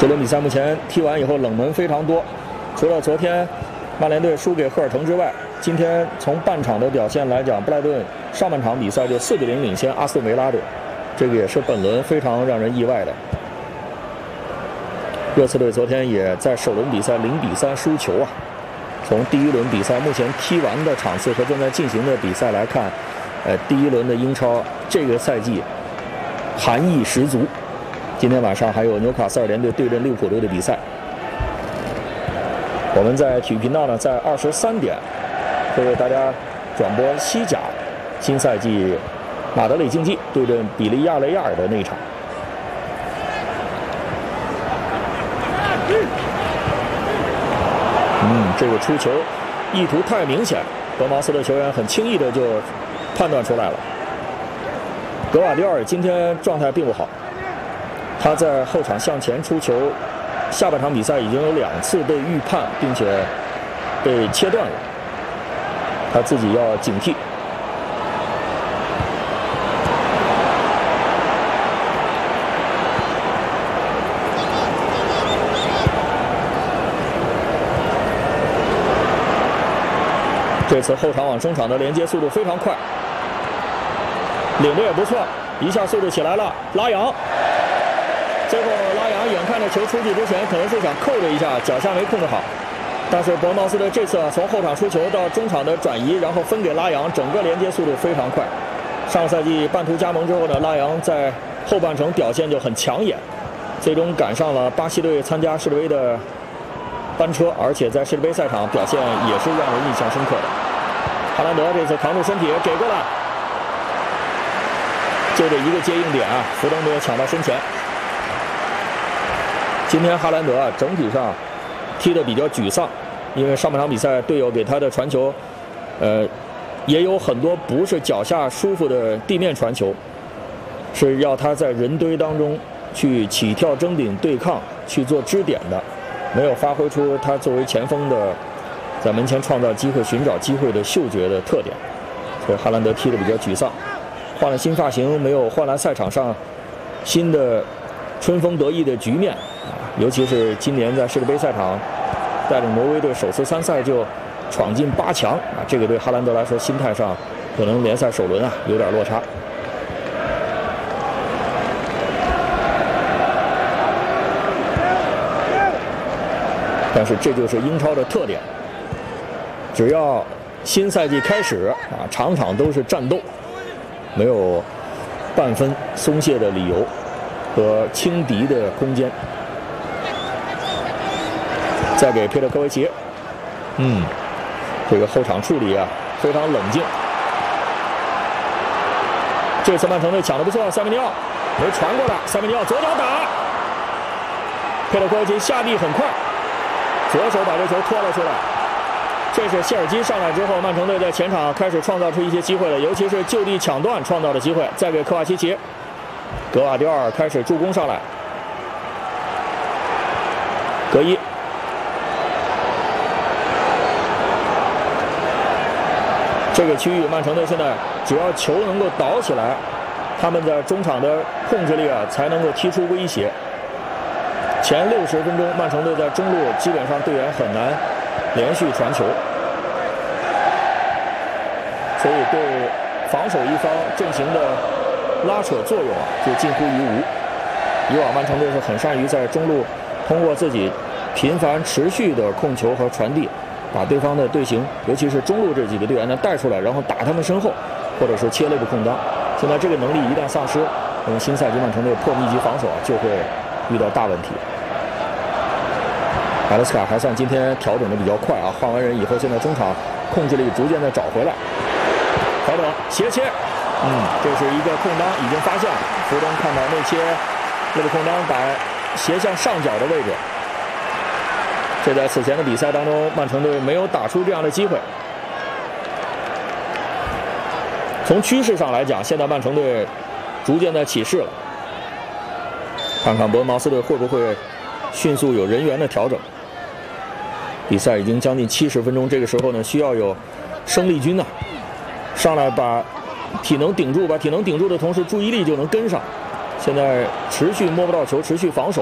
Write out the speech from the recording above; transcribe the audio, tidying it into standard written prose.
这轮比赛目前踢完以后冷门非常多，除了昨天曼联队输给赫尔滕之外，今天从半场的表现来讲，布莱顿上半场比赛就4-0领先阿斯顿维拉队，这个也是本轮非常让人意外的。热刺队昨天也在首轮比赛0-3输球啊。从第一轮比赛目前踢完的场次和正在进行的比赛来看，第一轮的英超这个赛季寒意十足。今天晚上还有纽卡斯尔联队对阵利物浦队的比赛。我们在体育频道呢，在23点会为大家转播西甲新赛季马德里竞技对阵比利亚雷亚尔的那一场。这个出球意图太明显，德茅斯的球员很轻易的就判断出来了。格瓦迪奥尔今天状态并不好，他在后场向前出球，下半场比赛已经有2次被预判，并且被切断了，他自己要警惕。这次后场往中场的连接速度非常快，领的也不错，一下速度起来了，拉扬。最后拉扬眼看着球出去之前，可能是想扣了一下，脚下没控制好。但是博茅斯的这次从后场出球到中场的转移，然后分给拉扬，整个连接速度非常快。上赛季半途加盟之后呢，拉扬在后半程表现就很抢眼，最终赶上了巴西队参加世界杯的班车，而且在世界杯赛场表现也是让人印象深刻的。哈兰德这次扛住身体给过来，就这一个接应点啊，福登没有抢到身前。今天哈兰德整体上踢得比较沮丧，因为上半场比赛队友给他的传球，也有很多不是脚下舒服的地面传球，是要他在人堆当中去起跳争顶对抗，去做支点的，没有发挥出他作为前锋的在门前创造机会、寻找机会的嗅觉的特点，所以哈兰德踢得比较沮丧。换了新发型，没有换来赛场上新的春风得意的局面，尤其是今年在世界杯赛场带领挪威队首次参赛就闯进8强啊，这个对哈兰德来说心态上可能联赛首轮啊有点落差。但是这就是英超的特点，只要新赛季开始啊，场场都是战斗，没有半分松懈的理由和轻敌的空间。再给佩特科维奇，这个后场处理啊非常冷静。这次曼城队抢得不错，塞梅尼奥没传过来，塞梅尼奥左脚打，佩特科维奇下地很快，左手把这球拖了出来。这是谢尔基上来之后，曼城队在前场开始创造出一些机会了，尤其是就地抢断创造的机会。再给科瓦奇奇，格瓦迪奥尔开始助攻上来，格伊，这个区域曼城队现在只要球能够倒起来，他们在中场的控制力啊才能够踢出威胁。前60分钟，曼城队在中路基本上队员很难连续传球，所以对防守一方阵型的拉扯作用啊就近乎于无。以往曼城队是很善于在中路通过自己频繁持续的控球和传递，把对方的队形，尤其是中路这几个队员呢带出来，然后打他们身后，或者说切内部空当。现在这个能力一旦丧失，那么新赛季曼城队破密集防守啊就会遇到大问题。马勒斯卡还算今天调整的比较快啊，换完人以后，现在中场控制力逐渐的找回来。调整斜切，这是一个空当已经发现了，福登看到内切，内部空当摆斜向上角的位置。这在此前的比赛当中，曼城队没有打出这样的机会。从趋势上来讲，现在曼城队逐渐的起势了。看看伯恩茅斯队会不会迅速有人员的调整。比赛已经将近70分钟，这个时候呢，需要有生力军上来把体能顶住，把体能顶住的同时，注意力就能跟上。现在持续摸不到球，持续防守。